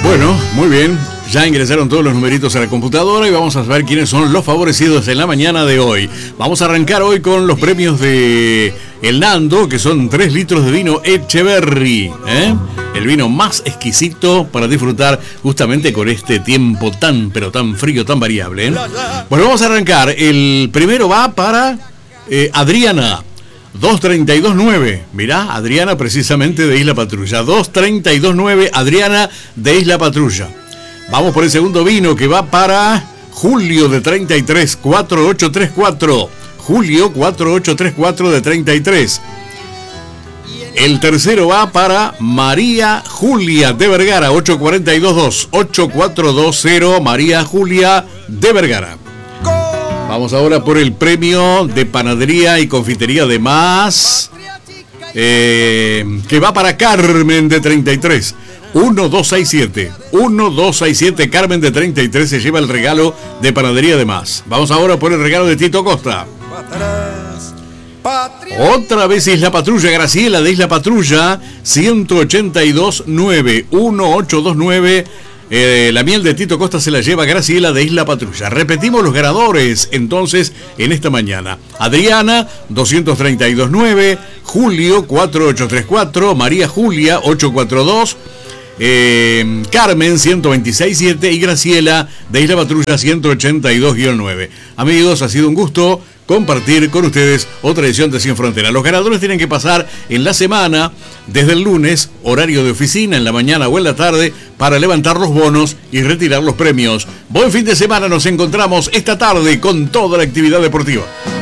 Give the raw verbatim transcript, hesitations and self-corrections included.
Bueno, muy bien. Ya ingresaron todos los numeritos a la computadora y vamos a ver quiénes son los favorecidos en la mañana de hoy. Vamos a arrancar hoy con los premios de El Nando, que son tres litros de vino Echeverry, ¿eh? El vino más exquisito para disfrutar justamente con este tiempo tan, pero tan frío, tan variable, ¿eh? Bueno, vamos a arrancar. El primero va para eh, Adriana. dos treinta y dos nueve, mirá, Adriana precisamente de Isla Patrulla. dos treinta y dos nueve, Adriana de Isla Patrulla. Vamos por el segundo vino que va para Julio de treinta y tres, cuatro ocho tres cuatro. Julio cuatro ocho tres cuatro de treinta y tres. El tercero va para María Julia de Vergara, ocho cuatro dos dos. ocho cuatro dos cero, María Julia de Vergara. Vamos ahora por el premio de panadería y confitería de Más, eh, que va para Carmen de treinta y tres. uno dos seis siete. uno dos seis siete, Carmen de treinta y tres se lleva el regalo de panadería de Más. Vamos ahora por el regalo de Tito Costa. Otra vez Isla Patrulla, Graciela de Isla Patrulla, ciento ochenta y dos nueve. uno ocho dos nueve. Eh, la miel de Tito Costa se la lleva Graciela de Isla Patrulla. Repetimos los ganadores entonces en esta mañana. Adriana, doscientos treinta y dos nueve. Julio, cuatro ocho tres cuatro. María Julia, ocho cuatro dos. Eh, Carmen, ciento veintiséis siete. Y Graciela de Isla Patrulla, ciento ochenta y dos nueve. Amigos, ha sido un gusto compartir con ustedes otra edición de Sin Frontera. Los ganadores tienen que pasar en la semana, desde el lunes, horario de oficina, en la mañana o en la tarde, para levantar los bonos y retirar los premios. Buen fin de semana, nos encontramos esta tarde con toda la actividad deportiva.